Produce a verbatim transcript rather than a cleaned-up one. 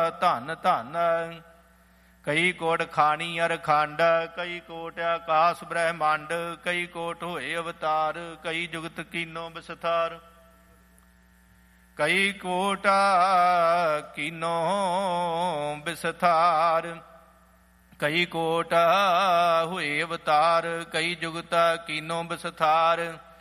ਧਨ ਧਨ। ਕਈ ਕੋਟ ਖਾਣੀ ਅਰ ਖੰਡ, ਕਈ ਕੋਟ ਆਕਾਸ ਬ੍ਰਹਿਮੰਡ, ਕਈ ਕੋਟ ਹੋਏ ਅਵਤਾਰ, ਕਈ ਜੁਗਤ ਕੀਨੋ ਵਿਸਥਾਰ। ਕਈ ਕੋਟ ਕੀਨੋ ਵਿਸਥਾਰ, ਕਈ ਕੋਟ ਹੋਏ ਅਵਤਾਰ, ਕਈ ਜੁਗਤ ਕੀਨੋ ਵਿਸਥਾਰ।